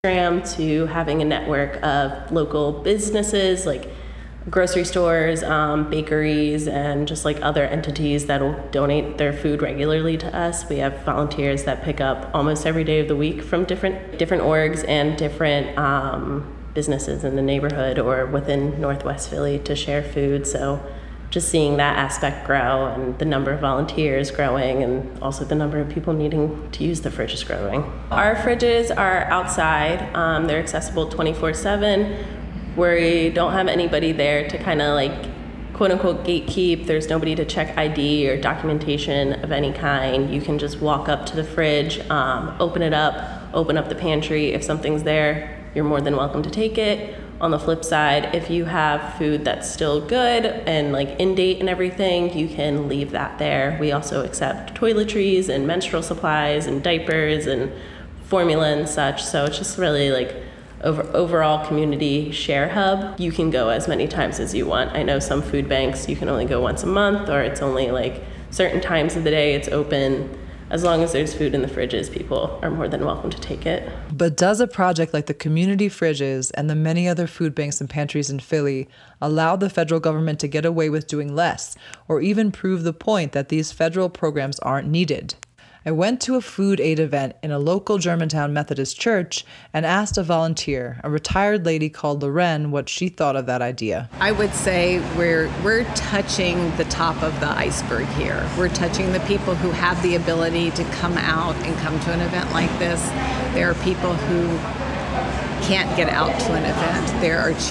to having a network of local businesses like grocery stores, bakeries, and just like other entities that'll donate their food regularly to us. We have volunteers that pick up almost every day of the week from different orgs and different businesses in the neighborhood or within Northwest Philly to share food. So just seeing that aspect grow and the number of volunteers growing and also the number of people needing to use the fridge is growing. Our fridges are outside. They're accessible 24/7. We don't have anybody there to kind of like quote unquote gatekeep. There's nobody to check ID or documentation of any kind. You can just walk up to the fridge, open it up, open up the pantry. If something's there, you're more than welcome to take it. On the flip side, if you have food that's still good and like in date and everything, you can leave that there. We also accept toiletries and menstrual supplies and diapers and formula and such. So it's just really like overall community share hub. You can go as many times as you want. I know some food banks you can only go once a month, or it's only like certain times of the day it's open. As long as there's food in the fridges, people are more than welcome to take it. But does a project like the community fridges and the many other food banks and pantries in Philly allow the federal government to get away with doing less, or even prove the point that these federal programs aren't needed? I went to a food aid event in a local Germantown Methodist church and asked a volunteer, a retired lady called Loren, what she thought of that idea. I would say we're touching the top of the iceberg here. We're touching the people who have the ability to come out and come to an event like this. There are people who can't get out to an event. There are children